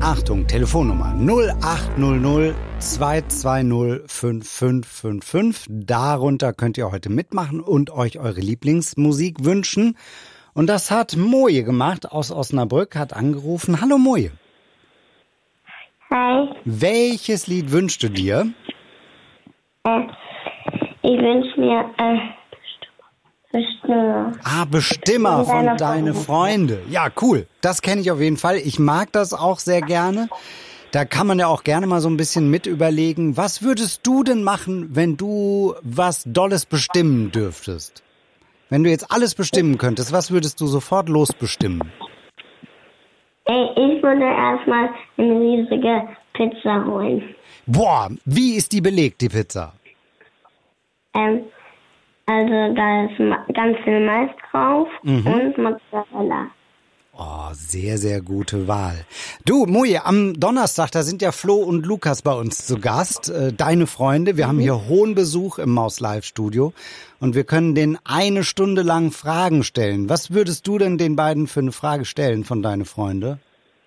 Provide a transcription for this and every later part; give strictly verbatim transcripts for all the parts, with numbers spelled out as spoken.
Achtung, Telefonnummer null acht null null zwei zwei null fünf fünf fünf fünf. Darunter könnt ihr heute mitmachen und euch eure Lieblingsmusik wünschen. Und das hat Moje gemacht aus Osnabrück, hat angerufen. Hallo Moje. Hi. Welches Lied wünschst du dir? Äh, ich wünsche mir äh, Bestimmer. Ah, Bestimmer von Deine Deine Freunde. Freunde. Ja, cool. Das kenne ich auf jeden Fall. Ich mag das auch sehr gerne. Da kann man ja auch gerne mal so ein bisschen mit überlegen. Was würdest du denn machen, wenn du was Dolles bestimmen dürftest? Wenn du jetzt alles bestimmen könntest, was würdest du sofort losbestimmen? Äh, ich würde erstmal eine riesige Pizza holen. Boah, wie ist die belegt, die Pizza? Ähm, also da ist ma- ganz viel Mais drauf Mhm. und Mozzarella. Oh, sehr, sehr gute Wahl. Du, Moje, am Donnerstag, da sind ja Flo und Lukas bei uns zu Gast, äh, deine Freunde. Wir haben hier hohen Besuch im Maus-Live-Studio und wir können denen eine Stunde lang Fragen stellen. Was würdest du denn den beiden für eine Frage stellen von deine Freunde?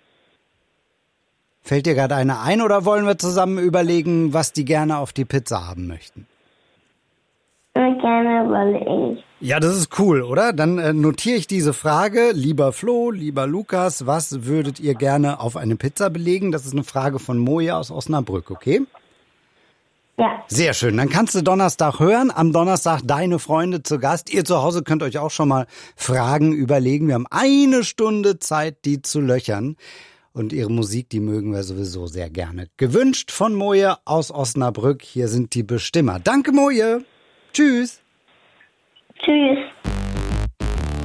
Fällt dir gerade eine ein oder wollen wir zusammen überlegen, was die gerne auf die Pizza haben möchten? Und gerne überlege ich. Ja, das ist cool, oder? Dann äh, notiere ich diese Frage. Lieber Flo, lieber Lukas, was würdet ihr gerne auf eine Pizza belegen? Das ist eine Frage von Moje aus Osnabrück, okay? Ja. Sehr schön. Dann kannst du Donnerstag hören. Am Donnerstag deine Freunde zu Gast. Ihr zu Hause könnt euch auch schon mal Fragen überlegen. Wir haben eine Stunde Zeit, die zu löchern. Und ihre Musik, die mögen wir sowieso sehr gerne. Gewünscht von Moje aus Osnabrück. Hier sind die Bestimmer. Danke, Moje. Tschüss. Tschüss.